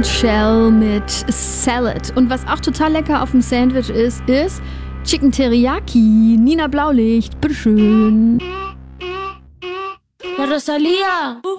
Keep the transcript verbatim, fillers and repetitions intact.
Chicken Shell mit Salad. Und was auch total lecker auf dem Sandwich ist, ist Chicken Teriyaki. Nina Blaulicht, bitteschön. La Rosalía.